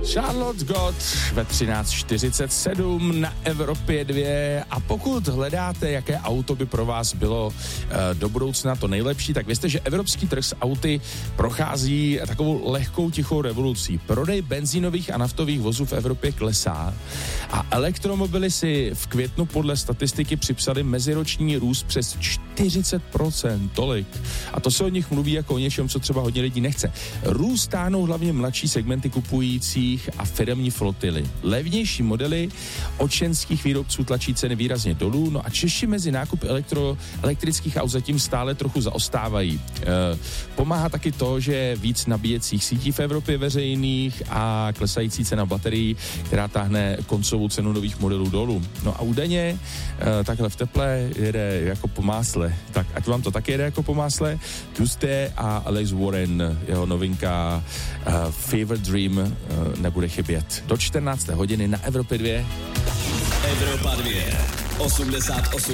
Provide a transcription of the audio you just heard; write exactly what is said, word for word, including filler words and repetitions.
Charlotte Gott ve třináct čtyřicet sedm na Evropě dvě a pokud hledáte, jaké auto by pro vás bylo uh, do budoucna to nejlepší, tak vězte, že evropský trh s auty prochází takovou lehkou tichou revolucí. Prodej benzínových a naftových vozů v Evropě klesá a elektromobily si v květnu podle statistiky připsali meziroční růst přes čtyřicet procent, tolik. A to se o nich mluví jako o něčem, co třeba hodně lidí nechce. Růst táhnou hlavně mladší segmenty kupující a firemní flotily. Levnější modely od čínských výrobců tlačí ceny výrazně dolů, no a Češi mezi nákupy elektro, elektrických aut zatím stále trochu zaostávají. E, pomáhá taky to, že víc nabíjecích sítí v Evropě veřejných a klesající cena baterií, která táhne koncovou cenu nových modelů dolů. No a údajně e, takhle v teple jede jako po másle. Tak ať vám to taky jede jako po másle. Tuesday a Alex Warren, jeho novinka uh, Fever Dream uh, nebude chybět. Do čtrnácté hodiny na Evropě dvě. Evropa dvě, osmdesát osm